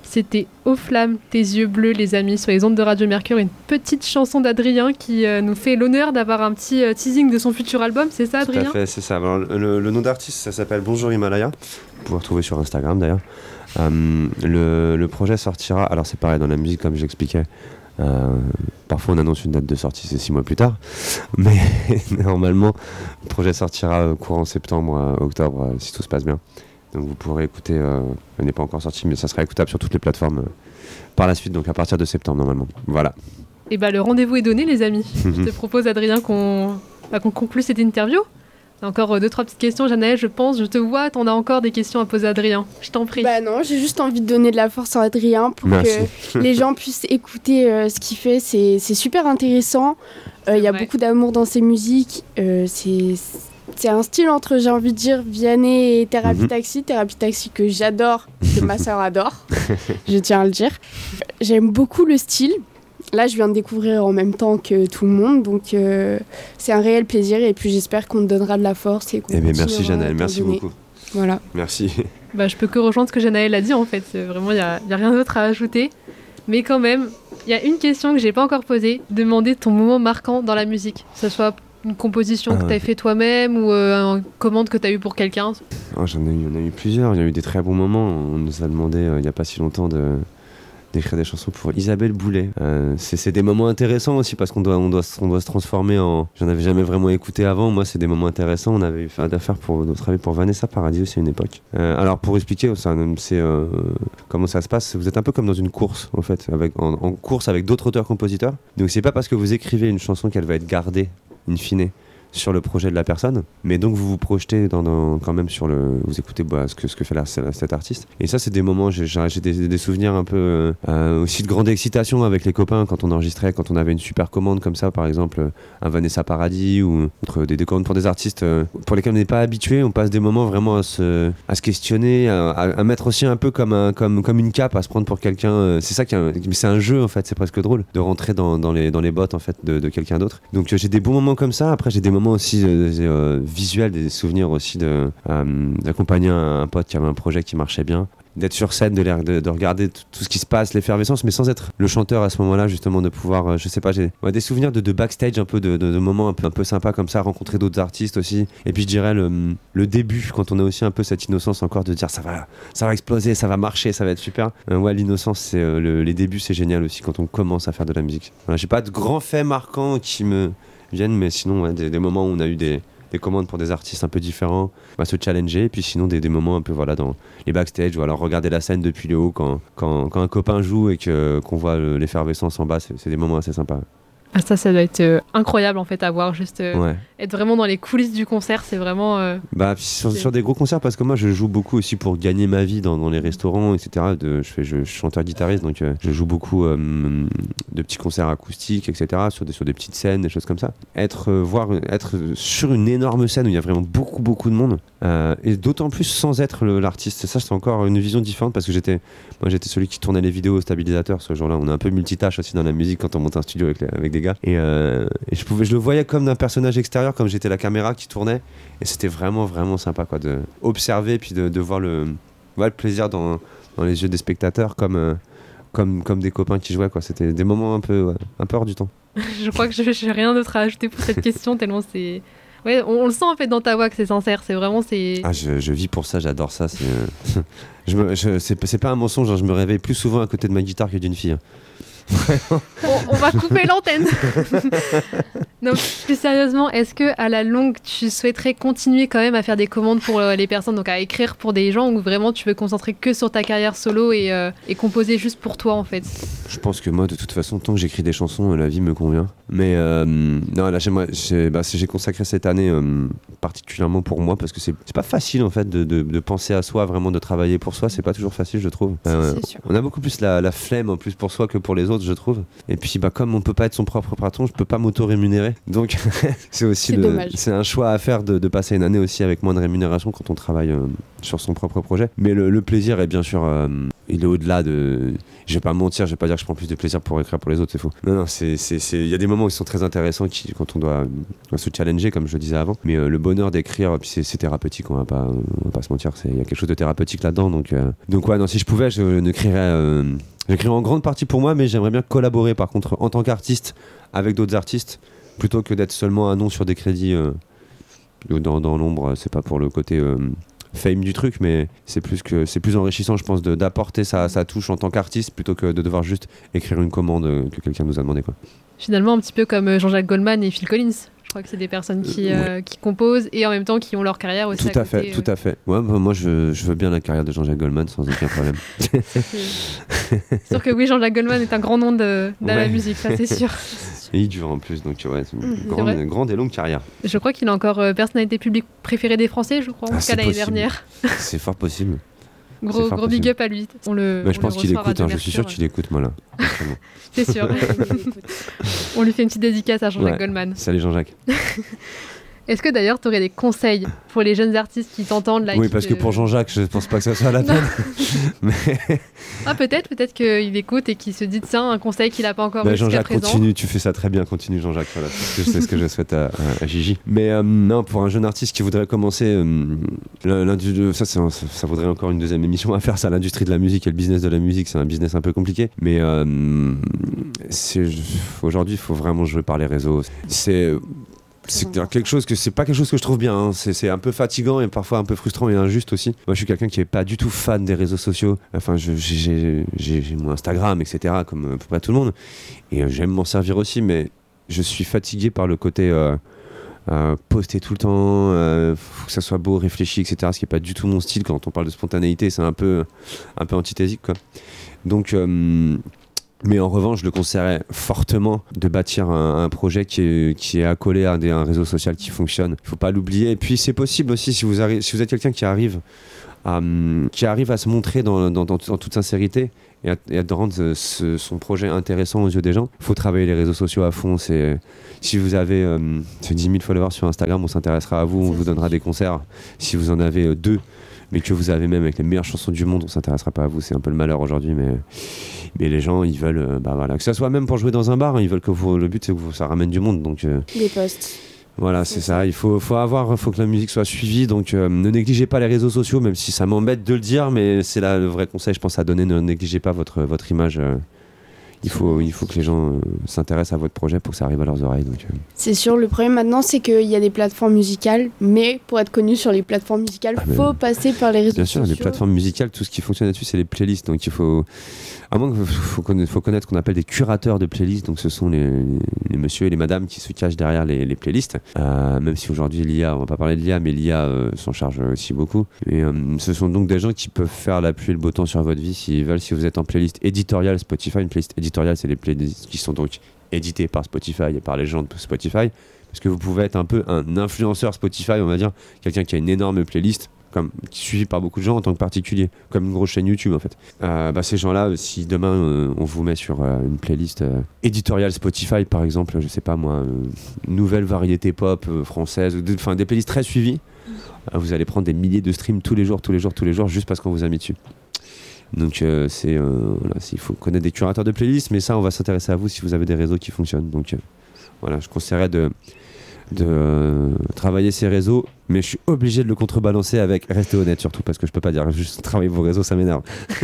C'était Aux flammes, tes yeux bleus, les amis, sur les ondes de Radio Mercure. Une petite chanson d'Adrien qui nous fait l'honneur d'avoir un petit teasing de son futur album. C'est ça, Adrien ? Tout à fait, c'est ça. Alors, le nom d'artiste, ça s'appelle Bonjour Himalaya. Vous pouvez retrouver sur Instagram d'ailleurs. Le projet sortira, alors c'est pareil dans la musique comme j'expliquais, parfois on annonce une date de sortie, c'est 6 mois plus tard, mais normalement le projet sortira courant septembre, octobre, si tout se passe bien. Donc vous pourrez écouter, elle n'est pas encore sortie, mais ça sera écoutable sur toutes les plateformes par la suite, donc à partir de septembre normalement. Voilà. Et le rendez-vous est donné, les amis. Je te propose, Adrien, qu'on conclue cette interview. Encore 2-3 petites questions, Janaël, je pense. Je te vois, t'en as encore des questions à poser à Adrien. Je t'en prie. Non, j'ai juste envie de donner de la force à Adrien pour que les gens puissent écouter ce qu'il fait. C'est super intéressant. Il y a beaucoup d'amour dans ses musiques. C'est un style entre, j'ai envie de dire, Vianney et Thérapie Taxi. Thérapie Taxi que j'adore, que ma sœur adore. Je tiens à le dire. J'aime beaucoup le style. Là, je viens de découvrir en même temps que tout le monde, donc c'est un réel plaisir et puis j'espère qu'on te donnera de la force et qu'on merci Janaël, merci beaucoup. Voilà. Merci. Je peux que rejoindre ce que Janaël a dit en fait, vraiment il y a rien d'autre à ajouter, mais quand même, il y a une question que j'ai pas encore posée, demander ton moment marquant dans la musique, que ce soit une composition que tu as fait toi-même ou une commande que tu as eue pour quelqu'un. On a eu plusieurs, il y a eu des très bons moments, on nous a demandé il n'y a pas si longtemps d'écrire des chansons pour Isabelle Boulay. C'est des moments intéressants aussi parce qu'on doit se transformer en... J'en avais jamais vraiment écouté avant, moi c'est des moments intéressants. On avait fait d'affaires pour travailler pour Vanessa Paradis aussi à une époque. Alors pour expliquer, comment ça se passe, vous êtes un peu comme dans une course en fait, en course avec d'autres auteurs-compositeurs. Donc c'est pas parce que vous écrivez une chanson qu'elle va être gardée in fine sur le projet de la personne, mais donc vous vous projetez quand même vous écoutez ce que fait cet artiste. Et ça c'est des moments, j'ai des souvenirs un peu aussi de grande excitation avec les copains quand on enregistrait, quand on avait une super commande comme ça, par exemple un Vanessa Paradis ou des commandes pour des artistes pour lesquels on n'est pas habitué. On passe des moments vraiment à se questionner, à mettre aussi un peu comme une cape, à se prendre pour quelqu'un. C'est ça c'est un jeu en fait, c'est presque drôle de rentrer dans les bottes en fait de quelqu'un d'autre. Donc j'ai des bons moments comme ça. Après j'ai des moments aussi visuels, des souvenirs aussi d'accompagner un pote qui avait un projet qui marchait bien, d'être sur scène, de regarder tout ce qui se passe, l'effervescence, mais sans être le chanteur à ce moment-là, justement de pouvoir, je sais pas, j'ai des souvenirs de backstage, un peu de moments un peu sympas comme ça, rencontrer d'autres artistes aussi. Et puis je dirais le début, quand on a aussi un peu cette innocence encore de dire ça va exploser, ça va marcher, ça va être super. L'innocence, c'est les débuts, c'est génial aussi quand on commence à faire de la musique. Voilà, j'ai pas de grands faits marquants qui me viennent, mais sinon des moments où on a eu des commandes pour des artistes un peu différents, se challenger, et puis sinon des moments un peu dans les backstage, ou alors regarder la scène depuis le haut quand un copain joue et qu'on voit l'effervescence en bas, c'est des moments assez sympas. Ça doit être incroyable en fait à voir, juste être vraiment dans les coulisses du concert, c'est vraiment... sur des gros concerts, parce que moi je joue beaucoup aussi pour gagner ma vie dans les restaurants, etc. Je suis chanteur-guitariste, donc je joue beaucoup de petits concerts acoustiques, etc. sur des petites scènes, des choses comme ça. Être sur une énorme scène où il y a vraiment beaucoup beaucoup de monde, et d'autant plus sans être l'artiste. Ça c'est encore une vision différente, parce que j'étais celui qui tournait les vidéos au stabilisateur ce jour-là. On est un peu multitâche aussi dans la musique quand on monte un studio avec des gars, et je le voyais comme d'un personnage extérieur, comme j'étais la caméra qui tournait, et c'était vraiment vraiment sympa de observer, puis de voir le plaisir dans les yeux des spectateurs, comme des copains qui jouaient, quoi. C'était des moments un peu hors du temps. Je crois que je n'ai rien d'autre à ajouter pour cette question, tellement c'est... Ouais, on le sent en fait dans ta voix que c'est sincère, c'est vraiment... Je vis pour ça, j'adore ça. C'est pas un mensonge, je me réveille plus souvent à côté de ma guitare que d'une fille. On va couper l'antenne. Non, plus sérieusement, est-ce que à la longue tu souhaiterais continuer quand même à faire des commandes pour les personnes, donc à écrire pour des gens, ou vraiment tu veux concentrer que sur ta carrière solo et composer juste pour toi en fait? Je pense que moi de toute façon, tant que j'écris des chansons, la vie me convient. Mais non, là j'ai consacré cette année particulièrement pour moi, parce que c'est pas facile en fait de penser à soi, vraiment de travailler pour soi, c'est pas toujours facile, je trouve. C'est sûr. On a beaucoup plus la flemme en plus pour soi que pour les autres. absurde, je trouve. Et puis, comme on peut pas être son propre patron, je peux pas m'auto-rémunérer. Donc, c'est un choix à faire de passer une année aussi avec moins de rémunération quand on travaille sur son propre projet. Mais le plaisir est bien sûr, il est au-delà de... Je vais pas mentir, je vais pas dire que je prends plus de plaisir pour écrire pour les autres, c'est faux. Non, il y a des moments qui sont très intéressants quand on doit se challenger, comme je le disais avant. Mais le bonheur d'écrire, puis c'est thérapeutique, on va pas se mentir, il y a quelque chose de thérapeutique là-dedans. Donc ouais, non, si je pouvais, j'écrirais en grande partie pour moi, mais j'aimerais bien collaborer par contre en tant qu'artiste avec d'autres artistes, plutôt que d'être seulement un nom sur des crédits dans l'ombre. C'est pas pour le côté fame du truc, mais c'est plus enrichissant, je pense, d'apporter sa touche en tant qu'artiste plutôt que de devoir juste écrire une commande que quelqu'un nous a demandé, quoi. Finalement, un petit peu comme Jean-Jacques Goldman et Phil Collins. Je crois que c'est des personnes qui composent et en même temps qui ont leur carrière aussi. Tout à fait. Ouais, moi, je veux bien la carrière de Jean-Jacques Goldman sans aucun problème. C'est sûr que oui, Jean-Jacques Goldman est un grand nom de la musique, ça c'est sûr. Et il dure en plus, donc ouais, c'est une grande et longue carrière. Je crois qu'il a encore personnalité publique préférée des Français, je crois, en tout cas l'année dernière. C'est fort possible. Gros big up à lui. Je pense qu'il écoute, je suis sûr qu'il écoute, moi là. C'est sûr. On lui fait une petite dédicace à Jean-Jacques Goldman. Salut Jean-Jacques. Est-ce que d'ailleurs tu aurais des conseils pour les jeunes artistes qui t'entendent là? Oui, parce que pour Jean-Jacques, je pense pas que ça soit la peine. Mais... peut-être qu'il écoute et qu'il se dit tiens, un conseil qu'il a pas encore eu jusqu'à Jean-Jacques, présent. continue, tu fais ça très bien, continue Jean-Jacques. Voilà, c'est ce que je souhaite à Gigi. Mais non, pour un jeune artiste qui voudrait commencer, ça vaudrait encore une deuxième émission à faire, ça, l'industrie de la musique et le business de la musique, c'est un business un peu compliqué. Mais aujourd'hui, il faut vraiment jouer par les réseaux. C'est pas quelque chose que je trouve bien, hein. C'est un peu fatigant et parfois un peu frustrant et injuste aussi. Moi je suis quelqu'un qui est pas du tout fan des réseaux sociaux. Enfin j'ai mon Instagram, etc., comme à peu près tout le monde, et j'aime m'en servir aussi, mais je suis fatigué par le côté poster tout le temps, faut que ça soit beau, réfléchi, etc., ce qui est pas du tout mon style. Quand on parle de spontanéité, c'est un peu antithésique, quoi. Donc mais en revanche, je le conseillerais fortement de bâtir un projet qui est accolé à un réseau social qui fonctionne. Il ne faut pas l'oublier. Et puis c'est possible aussi, si vous êtes quelqu'un qui arrive à se montrer dans toute sincérité et à rendre son projet intéressant aux yeux des gens, il faut travailler les réseaux sociaux à fond. Si vous avez 10 000 followers sur Instagram, on s'intéressera à vous, on vous donnera des concerts. Si vous en avez 2, mais que vous avez même avec les meilleures chansons du monde, on s'intéressera pas à vous. C'est un peu le malheur aujourd'hui, mais les gens, ils veulent que ça soit même pour jouer dans un bar, ils veulent le but c'est que ça ramène du monde, donc les posts. Voilà, c'est ça. Il faut que la musique soit suivie, donc ne négligez pas les réseaux sociaux, même si ça m'embête de le dire, mais c'est là le vrai conseil, je pense, à donner. Ne négligez pas votre image. Il faut que les gens s'intéressent à votre projet pour que ça arrive à leurs oreilles. Donc, C'est sûr, le problème maintenant, c'est qu'il y a des plateformes musicales, mais pour être connu sur les plateformes musicales, il faut passer par les réseaux sociaux. Bien sûr, les plateformes musicales, tout ce qui fonctionne là-dessus, c'est les playlists. Donc il faut connaître ce qu'on appelle des curateurs de playlists. Donc ce sont les messieurs et les madames qui se cachent derrière les playlists. Même si aujourd'hui l'IA, on va pas parler de l'IA, mais l'IA s'en charge aussi beaucoup. Et ce sont donc des gens qui peuvent faire la pluie et le beau temps sur votre vie s'ils veulent. Si vous êtes en playlist éditoriale Spotify, une playlist éditoriale, c'est les playlists qui sont donc éditées par Spotify et par les gens de Spotify. Parce que vous pouvez être un peu un influenceur Spotify, on va dire, quelqu'un qui a une énorme playlist, suivi par beaucoup de gens en tant que particulier, comme une grosse chaîne YouTube en fait. Ces gens-là, si demain on vous met sur une playlist éditoriale Spotify par exemple, je sais pas moi, nouvelle variété pop française, des playlists très suivies, vous allez prendre des milliers de streams tous les jours, juste parce qu'on vous a mis dessus. Donc il faut connaître des curateurs de playlists, mais ça on va s'intéresser à vous si vous avez des réseaux qui fonctionnent. Donc je conseillerais de travailler ces réseaux, mais je suis obligé de le contrebalancer avec rester honnête, surtout parce que je peux pas dire juste travailler vos réseaux, ça m'énerve.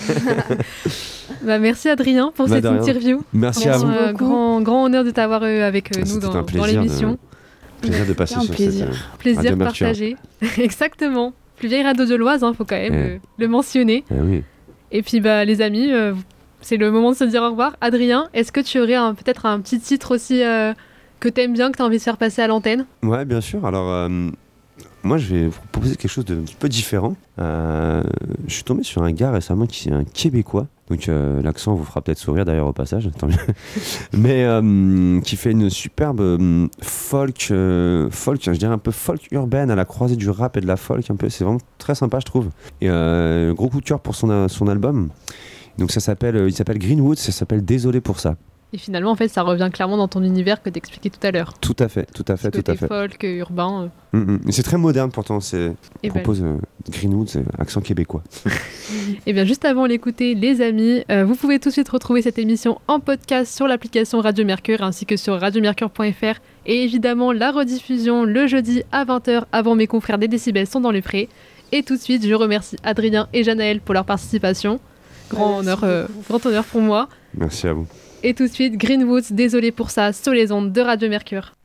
Merci Adrien pour cette interview. Merci à vous. Grand honneur de t'avoir avec nous dans l'émission. Plaisir de passer sur plaisir partagé. Exactement. Plus vieille radio de l'Oise, faut quand même le mentionner. Oui. Et puis les amis, c'est le moment de se dire au revoir. Adrien, est-ce que tu aurais peut-être un petit titre aussi que t'aimes bien, que t'as envie de faire passer à l'antenne? Ouais, bien sûr. Alors, moi, je vais vous proposer quelque chose de un peu différent. Je suis tombé sur un gars récemment qui est un Québécois. Donc, l'accent vous fera peut-être sourire d'ailleurs au passage, tant mieux. Mais qui fait une superbe folk, je dirais un peu folk urbaine à la croisée du rap et de la folk un peu. C'est vraiment très sympa, je trouve. Et gros coup de cœur pour son album. Donc il s'appelle Greenwood, ça s'appelle Désolé pour ça. Et finalement, en fait, ça revient clairement dans ton univers que t'expliquais tout à l'heure. Tout à fait. Côté folk, urbain. C'est très moderne pourtant. Propose Greenwood, c'est accent québécois. Et bien, juste avant d'écouter, les amis, vous pouvez tout de suite retrouver cette émission en podcast sur l'application Radio Mercure ainsi que sur radiomercure.fr. Et évidemment, la rediffusion le jeudi à 20h avant mes confrères des Décibels sont dans les prés. Et tout de suite, je remercie Adrien et Janaël pour leur participation. Grand honneur pour moi. Merci à vous. Et tout de suite, Greenwood, désolé pour ça, sur les ondes de Radio Mercure.